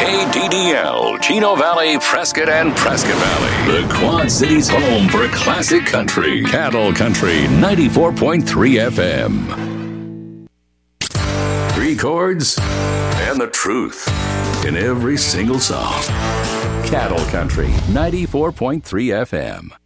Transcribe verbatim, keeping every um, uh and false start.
K D D L, Chino Valley, Prescott, and Prescott Valley. The Quad Cities' home for classic country. Cattle Country ninety-four point three F M. Three chords and the truth in every single song. Cattle Country ninety-four point three F M.